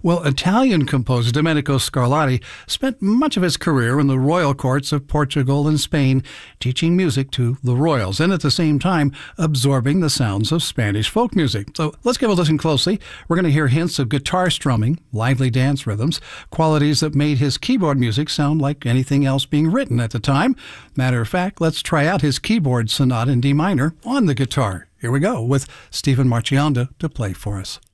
Well, Italian composer Domenico Scarlatti spent much of his career in the royal courts of Portugal and Spain, teaching music to the royals, and at the same time absorbing the sounds of Spanish folk music. So let's give a listen closely. We're going to hear hints of guitar strumming, lively dance rhythms, qualities that made his keyboard music sound like anything else being written at the time. Matter of fact, let's try out his keyboard sonata in D minor on the guitar. Here we go with Stephen Marchionda to play for us.